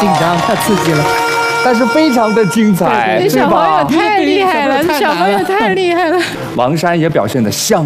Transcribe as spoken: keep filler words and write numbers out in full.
紧张，太刺激了。 但是非常的精彩， 这小朋友太厉害了， 对吧小朋友太厉害了。 王珊也表现得相